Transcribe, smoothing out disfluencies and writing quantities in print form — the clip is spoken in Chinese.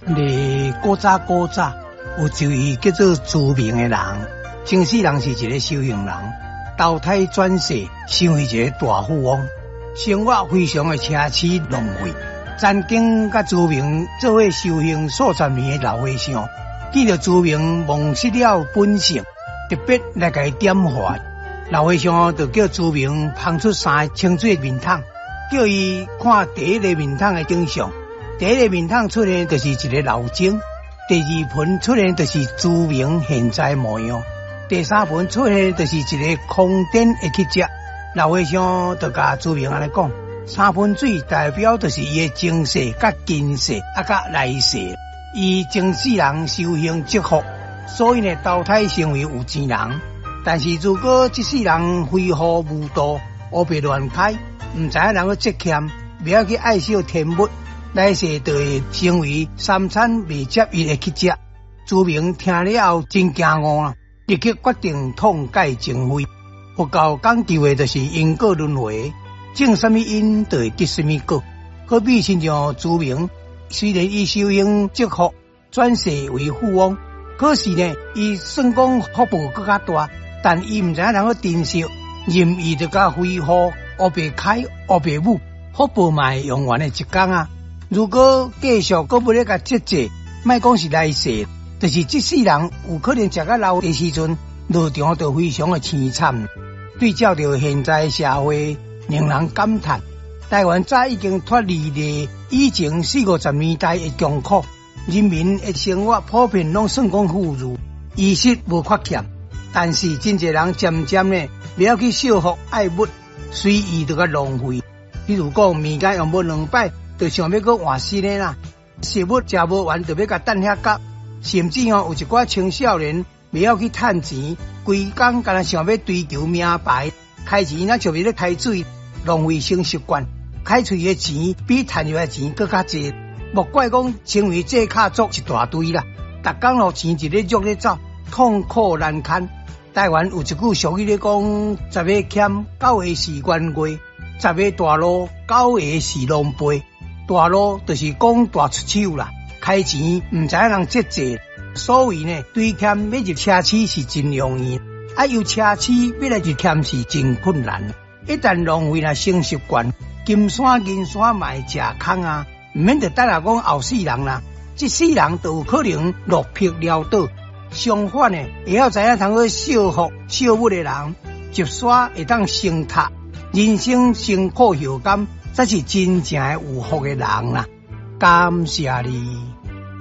古早有一位叫做朱明的人，前世人是一个修行人，投胎转世成为一个大富翁，生活非常的奢侈浪费。曾经甲朱明做伙修行数十年的老和尚，见到朱明忘失了本性，特别来甲伊点化。老和尚就叫朱明捧出3个清水面桶，叫伊看第一个面桶的景象。第一个面桶出现就是一个老精，第二盆出现就是朱明现在模样，第三盆出现就是一个空电的气质。老和尚就甲朱明安尼讲，3盆水代表就是伊的前世、甲今世、甲来世。伊前世人修行积福，所以呢投胎成为有钱人。但是如果这世人飞虎无道、乌白乱开，唔知影人去积欠，不要去爱惜天物，来世就会成为三餐未接伊的乞食。朱明听了后真惊愕啦，立刻决定痛改前非。佛教讲究的就是因果轮回，种什么因就会结什么果。好比亲像朱明，虽然伊修行积福，转世为富翁，可是呢，伊算讲福报更加大。但伊唔知影人去珍惜，任意就甲飞虎、乌白开、乌白舞，福报嘛会用完的一天啊！如果继续搁不咧甲节制，莫讲是来世，就是这世人有可能食到老的时阵，路上就非常的凄惨。对照着现在社会，令人感叹，台湾早已经脱离了以前40-50年代的穷苦，人民的生活普遍拢算讲富裕，衣食无缺欠。但是真侪人渐渐呢，不要去惜福爱物，随意就甲浪费。比如讲，面间用无2摆，就想要去换新的啦；食物食无完，就要甲等遐夹。甚至有一寡青少年，不要去趁钱，规工干那想要追求名牌，开钱那就为了开水，浪费性习惯，开出的钱比赚入的钱更加多。莫怪讲成为这卡族一大堆啦，逐工路钱一日足咧走，痛苦难堪。台湾有一句俗语咧讲：10个欠，9个是冤家；10个大路，9个是狼狽。大路就是讲大出手啦，开钱唔知影人节制。所谓呢，对欠要入奢侈是真容易，由奢侈要来入欠是真困难。一旦浪费了性习惯，金山银山嘛会食空啊，唔免就等下讲后世人啦，这世人都有可能落魄潦倒。相反呢，会晓知影通去惜福惜物的人，一刷会当升塔，人生辛苦后甘，才是真正有福的人啦。感谢你。